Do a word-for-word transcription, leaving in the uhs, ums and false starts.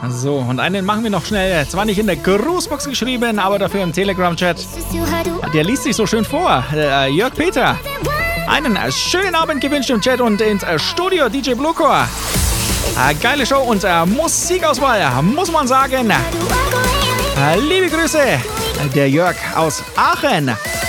So, und einen machen wir noch schnell. Zwar nicht in der Grußbox geschrieben, aber dafür im Telegram-Chat. Der liest sich so schön vor. Äh, Jörg Peter. Einen äh, schönen Abend gewünscht im Chat und ins äh, Studio D J Bluecore. Äh, geile Show und äh, Musikauswahl, muss man sagen. Äh, liebe Grüße, der Jörg aus Aachen.